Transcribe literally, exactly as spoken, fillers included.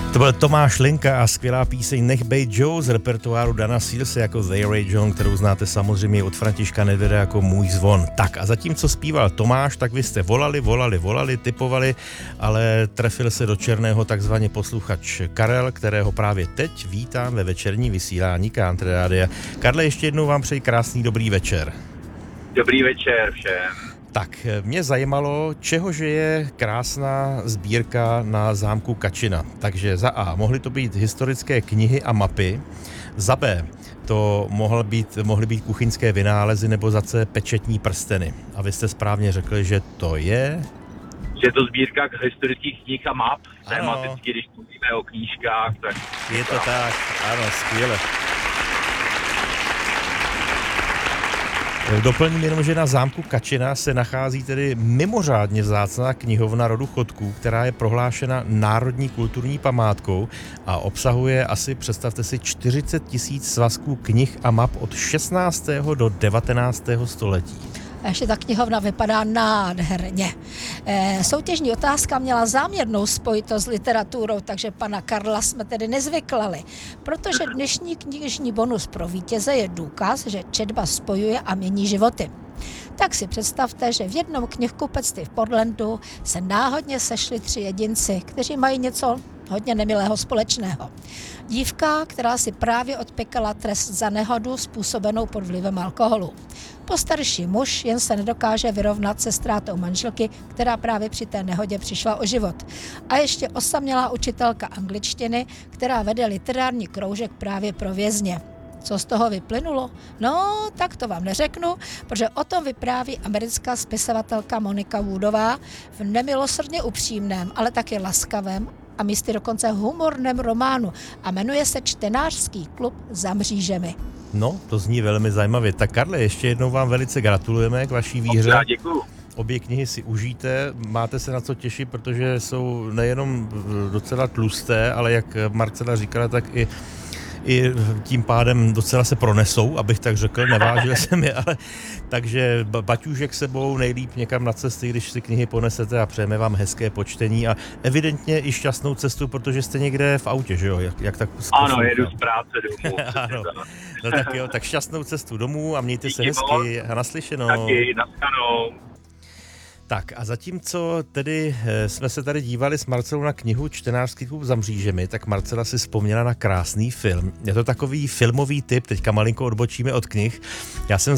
To byl Tomáš Linka a skvělá píseň Nech bejt Joe z repertoáru Dana Sealse jako They Ray John, kterou znáte samozřejmě od Františka Nedvěda jako Můj zvon. Tak a zatímco zpíval Tomáš, tak vy jste volali, volali, volali, typovali, ale trefil se do černého takzvaně posluchač Karel, kterého právě teď vítám ve večerní vysílání Country Rádia. Karle, ještě jednou vám přeji krásný dobrý večer. Dobrý večer všem. Tak, mě zajímalo, čehože je krásná sbírka na zámku Kačina. Takže za A, mohly to být historické knihy a mapy, za B, to mohl být, mohly být kuchyňské vynálezy, nebo za C, pečetní prsteny. A vy jste správně řekli, že to je... Že je to sbírka historických knih a map, tematicky, když mluvíme o knížkách, tak... Je to tak, ano, skvěle. Doplním jenom, že na zámku Kačina se nachází tedy mimořádně vzácná knihovna rodu Chodků, která je prohlášena národní kulturní památkou a obsahuje asi, představte si, čtyřicet tisíc svazků knih a map od šestnáctého do devatenáctého století. A ještě ta knihovna vypadá nádherně. E, soutěžní otázka měla záměrnou spojitost s literaturou, takže pana Karla jsme tedy nezvyklali, protože dnešní knižní bonus pro vítěze je důkaz, že četba spojuje a mění životy. Tak si představte, že v jednom knihkupectví v Portlandu se náhodně sešli tři jedinci, kteří mají něco hodně nemilého společného. Dívka, která si právě odpěkala trest za nehodu způsobenou pod vlivem alkoholu. Postarší muž jen se nedokáže vyrovnat se ztrátou manželky, která právě při té nehodě přišla o život. A ještě osamělá učitelka angličtiny, která vede literární kroužek právě pro vězně. Co z toho vyplynulo? No, tak to vám neřeknu, protože o tom vypráví americká spisovatelka Monika Woodová v nemilosrdně upřímném, ale taky laskavém a místy dokonce humorném románu a jmenuje se Čtenářský klub za mřížemi. No, to zní velmi zajímavě. Tak Karle, ještě jednou vám velice gratulujeme k vaší výhře. Já děkuju. Obě knihy si užijte, máte se na co těšit, protože jsou nejenom docela tlusté, ale jak Marcela říkala, tak i i tím pádem docela se pronesou, abych tak řekl, nevážil jsem je, ale takže baťůžek sebou nejlíp někam na cesty, když si knihy ponesete a přejeme vám hezké počtení a evidentně i šťastnou cestu, protože jste někde v autě, že jo? Jak, jak tak ano, jedu z práce domů. Ano. No tak jo, tak šťastnou cestu domů a mějte se Díky hezky moc. a naslyšenou. Taky, naschledanou. Tak a zatímco tedy jsme se tady dívali s Marcelou na knihu Čtenářský klub za mřížemi, tak Marcela si vzpomněla na krásný film. Je to takový filmový typ, teďka malinko odbočíme od knih. Já jsem